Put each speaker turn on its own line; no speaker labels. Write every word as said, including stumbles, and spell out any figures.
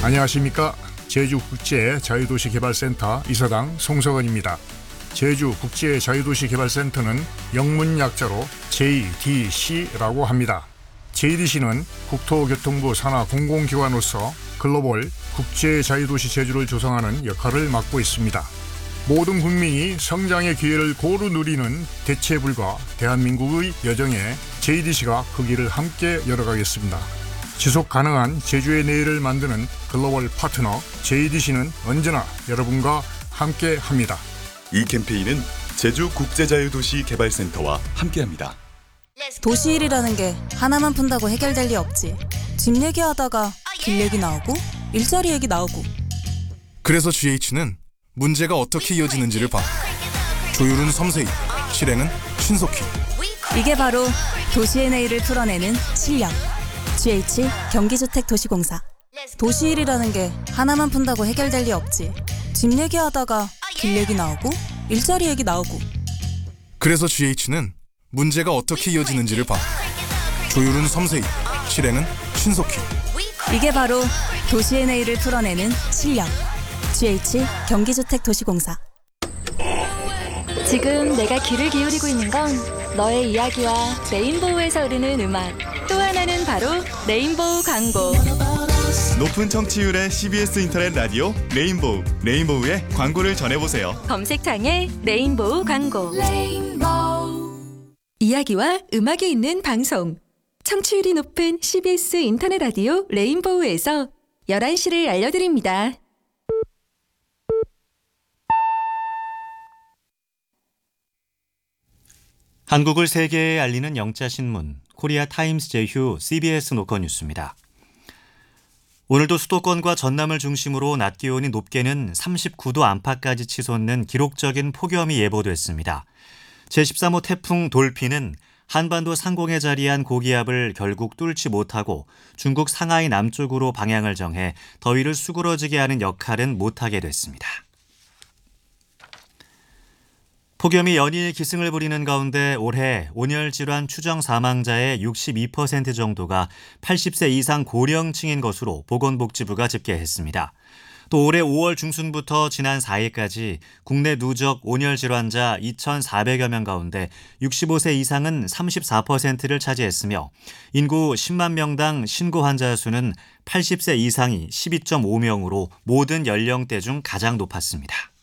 안녕하십니까. 제주국제자유도시개발센터 이사장 송석원입니다. 제주국제자유도시개발센터는 영문 약자로 제이디씨라고 합니다. 제이디씨는 국토교통부 산하 공공기관으로서 글로벌 국제자유도시 제주를 조성하는 역할을 맡고 있습니다. 모든 국민이 성장의 기회를 고루 누리는 대체불가 대한민국의 여정에 제이디씨가 그 길을 함께 열어가겠습니다. 지속 가능한 제주의 내일을 만드는 글로벌 파트너 제이디씨는 언제나 여러분과 함께 합니다.
이 캠페인은 제주국제자유도시개발센터와 함께합니다.
도시일이라는 게 하나만 푼다고 해결될 리 없지. 집 얘기하다가 길 얘기 나오고 일자리 얘기 나오고.
그래서 지에이치는 문제가 어떻게 이어지는지를 봐. 조율은 섬세히, 실행은 신속히.
이게 바로 도시의 내일을 풀어내는 실력. 지에이치 경기주택도시공사. 도시일이라는 게 하나만 푼다고 해결될 리 없지. 집 얘기하다가 길 얘기 나오고 일자리 얘기 나오고.
그래서 지에이치는 문제가 어떻게 이어지는지를 봐. 조율은 섬세히, 실행은 신속히.
이게 바로 도시의 내일을 풀어내는 실력. 지에이치 경기주택도시공사.
지금 내가 귀를 기울이고 있는 건 너의 이야기와 레인보우에서 흐르는 음악. 또 하나는 바로 레인보우 광고.
높은 청취율의 씨비에스 인터넷 라디오 레인보우, 레인보우의 광고를 전해보세요.
검색창에 레인보우 광고. 레인보우. 이야기와 음악이 있는 방송. 청취율이 높은 씨비에스 인터넷 라디오 레인보우에서 열한 시를 알려드립니다.
한국을 세계에 알리는 영자신문 코리아 타임스 제휴 씨비에스 노컷 뉴스입니다. 오늘도 수도권과 전남을 중심으로 낮 기온이 높게는 삼십구 도 안팎까지 치솟는 기록적인 폭염이 예보됐습니다. 제십삼 호 태풍 돌핀은 한반도 상공에 자리한 고기압을 결국 뚫지 못하고 중국 상하이 남쪽으로 방향을 정해 더위를 수그러지게 하는 역할은 못하게 됐습니다. 폭염이 연이을 기승을 부리는 가운데 올해 온열질환 추정 사망자의 육십이 퍼센트 정도가 팔십 세 이상 고령층인 것으로 보건복지부가 집계했습니다. 또 올해 오월 중순부터 지난 사 일까지 국내 누적 온열질환자 이천사백여 명 가운데 육십오 세 이상은 삼십사 퍼센트를 차지했으며 인구 십만 명당 신고 환자 수는 팔십 세 이상이 십이 점 오 명으로 모든 연령대 중 가장 높았습니다.